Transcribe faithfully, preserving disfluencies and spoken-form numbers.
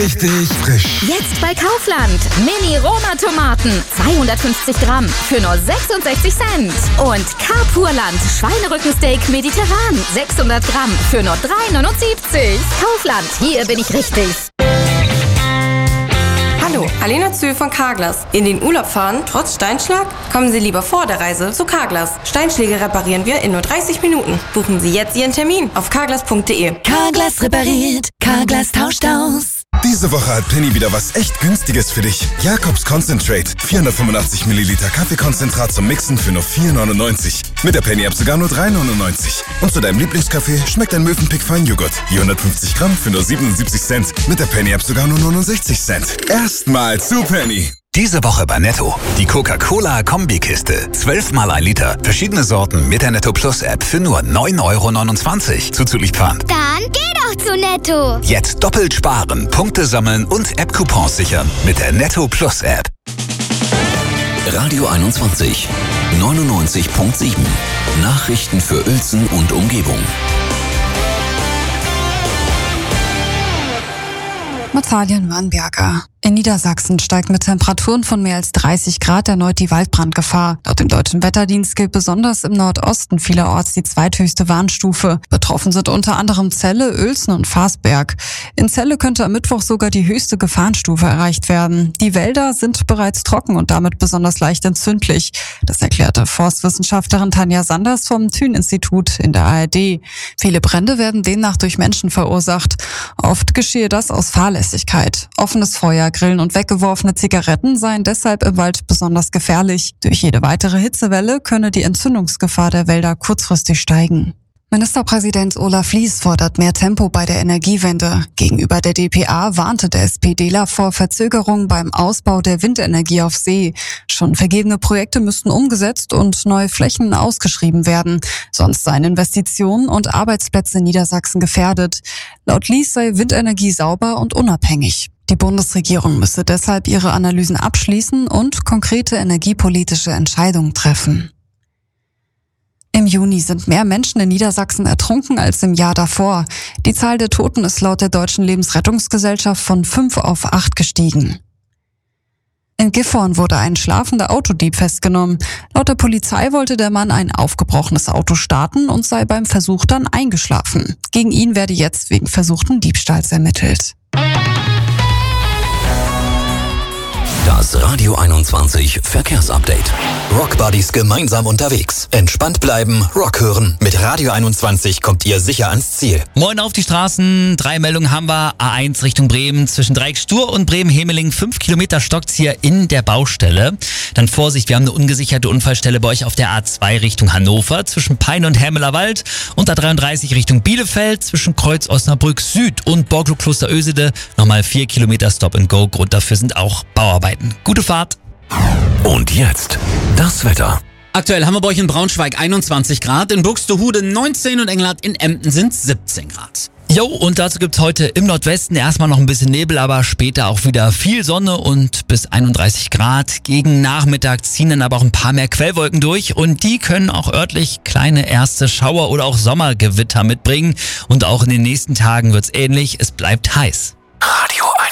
Richtig frisch. Jetzt bei Kaufland. Mini-Roma-Tomaten. zweihundertfünfzig Gramm für nur sechsundsechzig Cent. Und Carpurland. Schweinerückensteak mediterran. sechshundert Gramm für nur drei neunundsiebzig. Kaufland, hier bin ich richtig. Hallo, Alena Zühl von Carglass. In den Urlaub fahren, trotz Steinschlag? Kommen Sie lieber vor der Reise zu Carglass. Steinschläge reparieren wir in nur dreißig Minuten. Buchen Sie jetzt Ihren Termin auf carglass punkt de. Carglass repariert, Carglass tauscht aus. Diese Woche hat Penny wieder was echt Günstiges für dich. Jakobs Concentrate. vierhundertfünfundachtzig Milliliter Kaffeekonzentrat zum Mixen für nur vier neunundneunzig. Mit der Penny-App sogar nur drei neunundneunzig. Und zu deinem Lieblingskaffee schmeckt ein Mövenpick Feinjoghurt. vierhundertfünfzig Gramm für nur siebenundsiebzig Cent. Mit der Penny-App sogar nur neunundsechzig Cent. Erstmal zu Penny. Diese Woche bei Netto. Die Coca-Cola-Kombikiste. zwölfmal ein Liter. Verschiedene Sorten mit der Netto Plus App für nur neun Euro neunundzwanzig. Zuzüglich Pfand. Dann geh doch zu Netto. Jetzt doppelt sparen, Punkte sammeln und App-Coupons sichern mit der Netto Plus App. Radio einundzwanzig, neunundneunzig Komma sieben. Nachrichten für Uelzen und Umgebung. Natalia Wannberger. In Niedersachsen steigt mit Temperaturen von mehr als dreißig Grad erneut die Waldbrandgefahr. Laut dem Deutschen Wetterdienst gilt besonders im Nordosten vielerorts die zweithöchste Warnstufe. Betroffen sind unter anderem Celle, Uelzen und Fasberg. In Celle könnte am Mittwoch sogar die höchste Gefahrenstufe erreicht werden. Die Wälder sind bereits trocken und damit besonders leicht entzündlich. Das erklärte Forstwissenschaftlerin Tanja Sanders vom Thün-Institut in der A R D. Viele Brände werden demnach durch Menschen verursacht. Oft geschehe das aus Fahrlässigkeit. Offenes Feuer, Grillen und weggeworfene Zigaretten seien deshalb im Wald besonders gefährlich. Durch jede weitere Hitzewelle könne die Entzündungsgefahr der Wälder kurzfristig steigen. Ministerpräsident Olaf Lies fordert mehr Tempo bei der Energiewende. Gegenüber der D P A warnte der SPDler vor Verzögerungen beim Ausbau der Windenergie auf See. Schon vergebene Projekte müssten umgesetzt und neue Flächen ausgeschrieben werden. Sonst seien Investitionen und Arbeitsplätze in Niedersachsen gefährdet. Laut Lies sei Windenergie sauber und unabhängig. Die Bundesregierung müsse deshalb ihre Analysen abschließen und konkrete energiepolitische Entscheidungen treffen. Im Juni sind mehr Menschen in Niedersachsen ertrunken als im Jahr davor. Die Zahl der Toten ist laut der Deutschen Lebensrettungsgesellschaft von fünf auf acht gestiegen. In Gifhorn wurde ein schlafender Autodieb festgenommen. Laut der Polizei wollte der Mann ein aufgebrochenes Auto starten und sei beim Versuch dann eingeschlafen. Gegen ihn werde jetzt wegen versuchten Diebstahls ermittelt. Das Radio einundzwanzig Verkehrsupdate. Rockbuddies gemeinsam unterwegs. Entspannt bleiben, Rock hören. Mit Radio einundzwanzig kommt ihr sicher ans Ziel. Moin auf die Straßen. Drei Meldungen haben wir. A eins Richtung Bremen. Zwischen Dreieck-Stur und Bremen-Hemeling. Fünf Kilometer stockt's hier in der Baustelle. Dann Vorsicht, wir haben eine ungesicherte Unfallstelle bei euch auf der A zwei Richtung Hannover. Zwischen Pein und Hermelerwald. Und A dreiunddreißig Richtung Bielefeld. Zwischen Kreuz Osnabrück Süd und Borglo-Kloster Ösede. Nochmal vier Kilometer Stop and Go. Grund dafür sind auch Bauarbeiten. Gute Fahrt. Und jetzt das Wetter. Aktuell haben wir bei euch in Braunschweig einundzwanzig Grad, in Buxtehude neunzehn und Englert in Emden sind siebzehn Grad. Jo, und dazu gibt's heute im Nordwesten erstmal noch ein bisschen Nebel, aber später auch wieder viel Sonne und bis einunddreißig Grad. Gegen Nachmittag ziehen dann aber auch ein paar mehr Quellwolken durch und die können auch örtlich kleine erste Schauer oder auch Sommergewitter mitbringen. Und auch in den nächsten Tagen wird's ähnlich, es bleibt heiß. Radio eins.